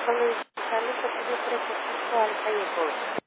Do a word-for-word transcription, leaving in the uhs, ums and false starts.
Cuando disfrutar los servicios tres punto cinco alfa y Sport.